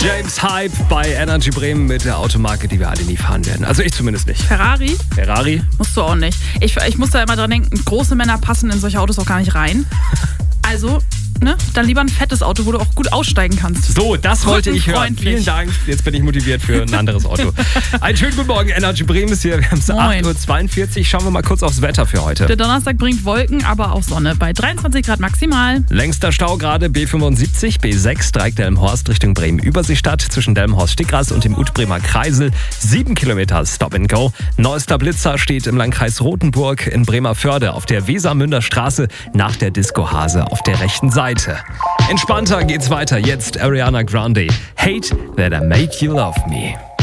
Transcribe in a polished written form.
James Hype bei Energy Bremen mit der Automarke, die wir alle nie fahren werden. Also ich zumindest nicht. Ferrari? Ferrari? Musst du auch nicht. Ich muss da immer dran denken, große Männer passen in solche Autos auch gar nicht rein. Also, dann lieber ein fettes Auto, wo du auch gut aussteigen kannst. So, das wollte ich hören. Vielen Dank. Jetzt bin ich motiviert für ein anderes Auto. Einen schönen guten Morgen, Energy Bremen ist hier. Wir haben es 8.42 Uhr. Schauen wir mal kurz aufs Wetter für heute. Der Donnerstag bringt Wolken, aber auch Sonne bei 23 Grad maximal. Längster Stau gerade B75, B6, Dreieck Delmenhorst Richtung Bremen-Überseestadt zwischen Delmenhorst-Stickras und dem Utbremer Kreisel. 7 Kilometer Stop and Go. Neuester Blitzer steht im Landkreis Rothenburg in Bremerförde auf der Wesermünder Straße nach der Disco Hase auf der rechten Seite. Entspannter geht's weiter. Jetzt Ariana Grande. Hate that I made you love me.